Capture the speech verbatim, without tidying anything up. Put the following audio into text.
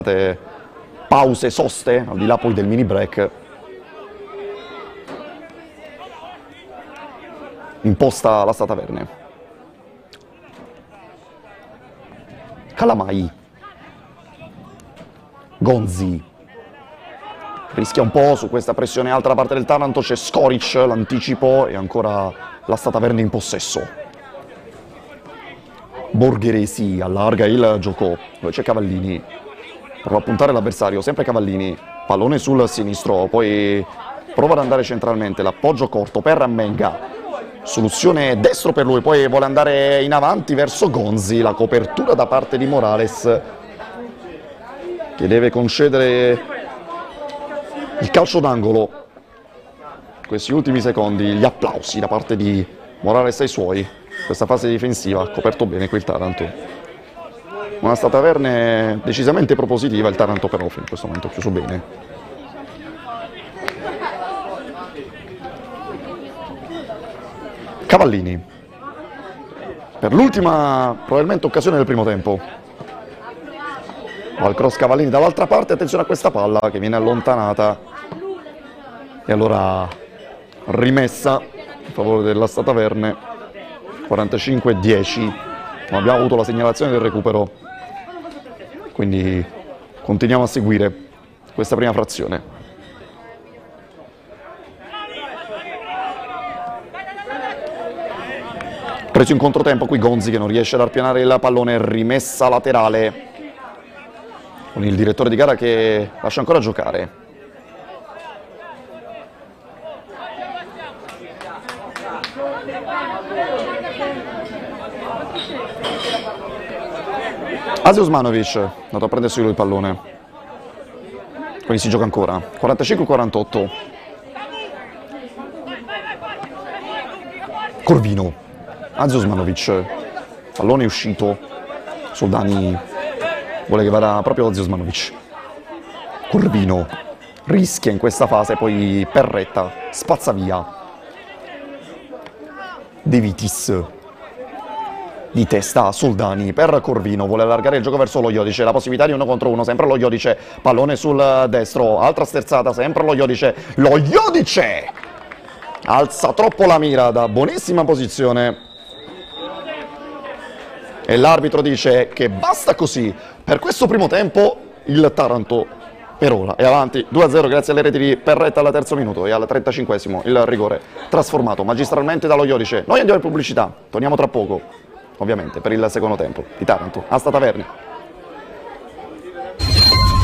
pause, soste, al di là poi del mini break, imposta la Stata Verne. Calamai, Gonzi, rischia un po' su questa pressione alta da parte del Taranto, c'è Skoric, l'anticipo e ancora la Stata Verne in possesso. Borgheresi allarga il gioco, dove c'è Cavallini, prova a puntare l'avversario, sempre Cavallini, pallone sul sinistro, poi prova ad andare centralmente, l'appoggio corto per Menga, soluzione destro per lui, poi vuole andare in avanti verso Gonzi, la copertura da parte di Morales che deve concedere il calcio d'angolo. Questi ultimi secondi, gli applausi da parte di Morales ai suoi, questa fase difensiva ha coperto bene qui il Taranto. Una Stata Verne decisamente propositiva, il Taranto però in questo momento ha chiuso bene. Cavallini, per l'ultima probabilmente occasione del primo tempo. Va il cross Cavallini dall'altra parte, attenzione a questa palla che viene allontanata. E allora rimessa in favore della Stata Verne, quarantacinque dieci. Non abbiamo avuto la segnalazione del recupero, quindi continuiamo a seguire questa prima frazione. Preso in controtempo qui Gonzi che non riesce ad arpianare il pallone, rimessa laterale con il direttore di gara che lascia ancora giocare. Asia Osmanovic è andato a prendersi lui il pallone, quindi si gioca ancora. quarantacinque quarantotto. Corvino, Asia Osmanovic, pallone è uscito, Soldani vuole che vada proprio Asia Osmanovic. Corvino rischia in questa fase, poi Perretta spazza via. De Vitis di testa, Soldani per Corvino, vuole allargare il gioco verso lo Iodice, la possibilità di uno contro uno, sempre lo Iodice, pallone sul destro, altra sterzata, sempre lo Iodice, lo Iodice alza troppo la mira da buonissima posizione e l'arbitro dice che basta così per questo primo tempo. Il Taranto per ora è avanti due a zero grazie alle reti di Perretta al terzo minuto e al trentacinquesimo il rigore trasformato magistralmente dallo Iodice. Noi andiamo in pubblicità, torniamo tra poco ovviamente per il secondo tempo di Taranto a Stata Verne.